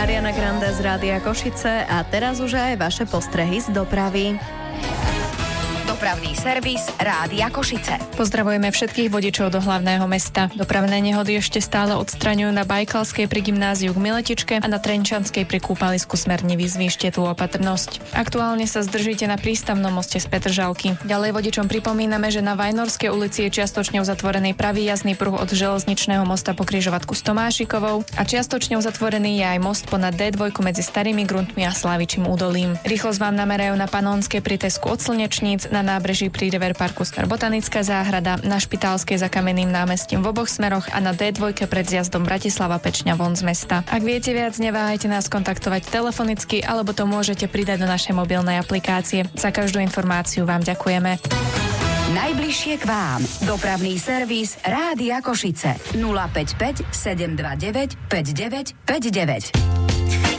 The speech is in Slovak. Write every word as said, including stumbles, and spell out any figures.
Ariana Grande z Rádia Košice a teraz už aj vaše postrehy z dopravy. Dopravný servis Rádia Košice. Pozdravujeme všetkých vodičov do hlavného mesta. Dopravné nehody ešte stále odstraňujú na Bajkalskej pri gymnáziu k Miletičke a na Trenčanskej pri kúpalisku Smernivý. Zvýšte tú opatrnosť. Aktuálne sa zdržíte na prístavnom moste z Petržalky. Ďalej vodičom pripomíname, že na Vajnorskej ulici je čiastočne uzatvorený pravý jazdný pruh od železničného mosta po križovatku s Tomášikovou a čiastočne uzatvorený je aj most ponad dé dva medzi Starými Gruntmi a Slavičím údolím. Rýchlosť vám namerajú na Panonskej pri Tesku od Slnečníc, na nábreží pri River Parku Smer Botanická záhrada, na Špitálskej za Kamenným námestím v oboch smeroch a na dé dva pred zjazdom Bratislava Pečňa von z mesta. Ak viete viac, neváhajte nás kontaktovať telefonicky alebo to môžete pridať do našej mobilnej aplikácie. Za každú informáciu vám ďakujeme. Najbližšie k vám. Dopravný servis Rádia Košice. nula päť päť sedem dva deväť päť deväť päť deväť.